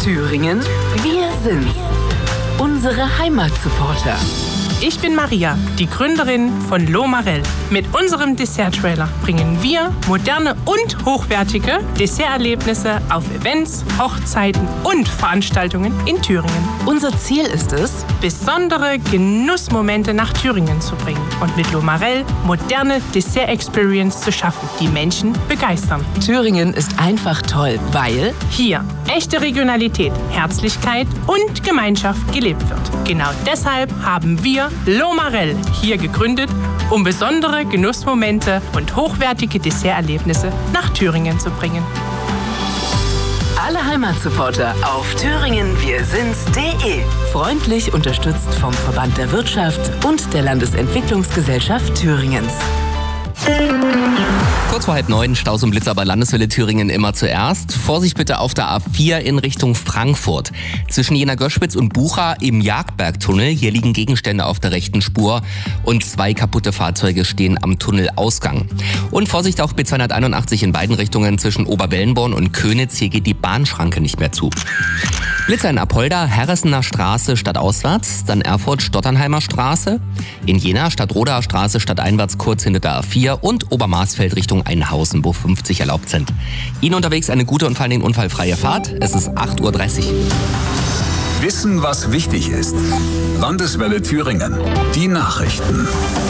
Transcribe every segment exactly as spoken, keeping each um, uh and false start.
Thüringen, wir sind's. Unsere Heimatsupporter. Ich bin Maria, die Gründerin von Lo Marel. Mit unserem Dessert-Trailer bringen wir moderne und hochwertige Desserterlebnisse auf Events, Hochzeiten und Veranstaltungen in Thüringen. Unser Ziel ist es, besondere Genussmomente nach Thüringen zu bringen und mit Lo Marel moderne Dessert-Experience zu schaffen, die Menschen begeistern. Thüringen ist einfach toll, weil hier echte Regionalität, Herzlichkeit und Gemeinschaft gelebt wird. Genau deshalb haben wir Lo Marel hier gegründet, um besondere Genussmomente und hochwertige Desserterlebnisse nach Thüringen zu bringen. Alle Heimatsupporter auf thüringen wir sind's punkt de. Freundlich unterstützt vom Verband der Wirtschaft und der Landesentwicklungsgesellschaft Thüringens. Kurz vor halb neun, Staus und Blitzer bei Landeswelle Thüringen immer zuerst. Vorsicht bitte auf der A vier in Richtung Frankfurt. Zwischen Jena-Göschwitz und Bucha im Jagdbergtunnel. Hier liegen Gegenstände auf der rechten Spur und zwei kaputte Fahrzeuge stehen am Tunnelausgang. Und Vorsicht auch B zweihunderteinundachtzig in beiden Richtungen zwischen Oberwellenborn und Könitz. Hier geht die Bahnschranke nicht mehr zu. Blitzer in Apolda, Herressener Straße stadtauswärts, dann Erfurt Stotternheimer Straße, in Jena Stadtrodaer Straße stadteinwärts kurz hinter der A vier und Obermarsfeld Richtung Einhausen, wo fünfzig erlaubt sind. Ihnen unterwegs eine gute und vor allen Dingen unfallfreie Fahrt. Es ist acht Uhr dreißig. Wissen, was wichtig ist. Landeswelle Thüringen. Die Nachrichten.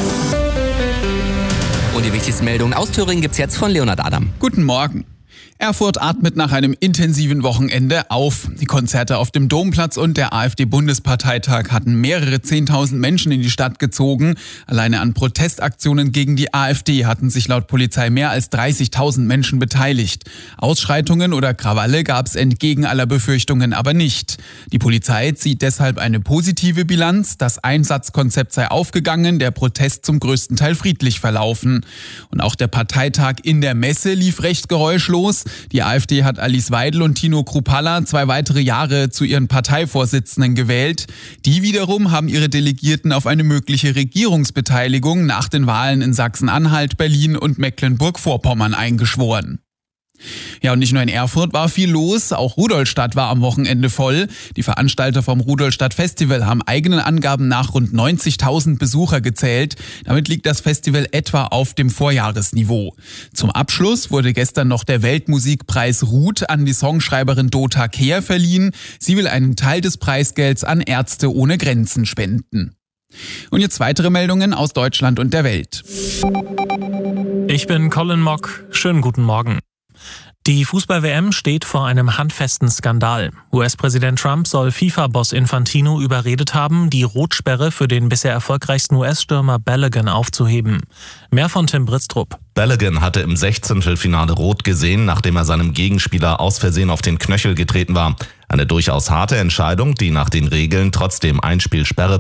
Und die wichtigsten Meldungen aus Thüringen gibt's jetzt von Leonhard Adam. Guten Morgen. Erfurt atmet nach einem intensiven Wochenende auf. Die Konzerte auf dem Domplatz und der AfD-Bundesparteitag hatten mehrere Zehntausend Menschen in die Stadt gezogen. Alleine an Protestaktionen gegen die AfD hatten sich laut Polizei mehr als dreißigtausend Menschen beteiligt. Ausschreitungen oder Krawalle gab es entgegen aller Befürchtungen aber nicht. Die Polizei zieht deshalb eine positive Bilanz. Das Einsatzkonzept sei aufgegangen, der Protest zum größten Teil friedlich verlaufen. Und auch der Parteitag in der Messe lief recht geräuschlos. Die AfD hat Alice Weidel und Tino Kruppalla zwei weitere Jahre zu ihren Parteivorsitzenden gewählt. Die wiederum haben ihre Delegierten auf eine mögliche Regierungsbeteiligung nach den Wahlen in Sachsen-Anhalt, Berlin und Mecklenburg-Vorpommern eingeschworen. Ja, und nicht nur in Erfurt war viel los, auch Rudolstadt war am Wochenende voll. Die Veranstalter vom Rudolstadt Festival haben eigenen Angaben nach rund neunzigtausend Besucher gezählt. Damit liegt das Festival etwa auf dem Vorjahresniveau. Zum Abschluss wurde gestern noch der Weltmusikpreis Ruth an die Songschreiberin Dota Kehr verliehen. Sie will einen Teil des Preisgelds an Ärzte ohne Grenzen spenden. Und jetzt weitere Meldungen aus Deutschland und der Welt. Ich bin Colin Mock. Schönen guten Morgen. Die Fußball-W M steht vor einem handfesten Skandal. U S-Präsident Trump soll FIFA-Boss Infantino überredet haben, die Rotsperre für den bisher erfolgreichsten U S-Stürmer Balogun aufzuheben. Mehr von Tim Britztrup. Balogun hatte im Sechzehntelfinale rot gesehen, nachdem er seinem Gegenspieler aus Versehen auf den Knöchel getreten war. Eine durchaus harte Entscheidung, die nach den Regeln trotzdem Einspielsperre